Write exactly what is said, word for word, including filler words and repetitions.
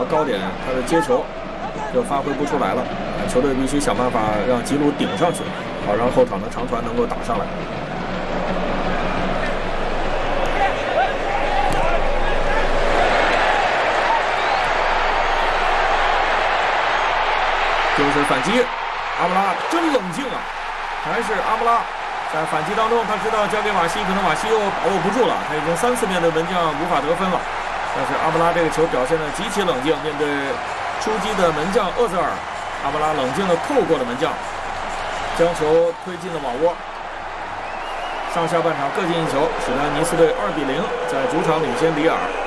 和高点，他的接球就发挥不出来了。球队必须想办法让吉鲁顶上去，好让后场的长传能够打上来。就是反击，阿布拉真冷静啊！还是阿布拉在反击当中，他知道交给瓦西，可能瓦西又把握不住了，他已经三次面对门将无法得分了。但是阿布拉这个球表现得极其冷静，面对出击的门将厄泽尔，阿布拉冷静地扣过了门将，将球推进了网窝。上下半场各进一球，使得尼斯队二比零在主场领先里尔。